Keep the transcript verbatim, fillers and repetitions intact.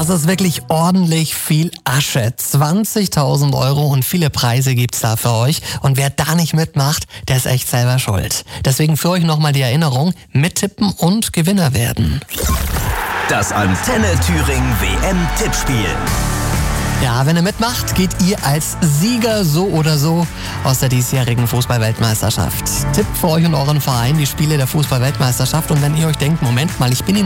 Das ist wirklich ordentlich viel Asche. zwanzigtausend Euro und viele Preise gibt's da für euch. Und wer da nicht mitmacht, der ist echt selber schuld. Deswegen für euch nochmal die Erinnerung, mittippen und Gewinner werden. Das Antenne Thüringen W M-Tippspiel. Ja, wenn ihr mitmacht, geht ihr als Sieger so oder so aus der diesjährigen Fußball-Weltmeisterschaft. Tippt für euch und euren Verein die Spiele der Fußball-Weltmeisterschaft. Und wenn ihr euch denkt, Moment mal, ich bin in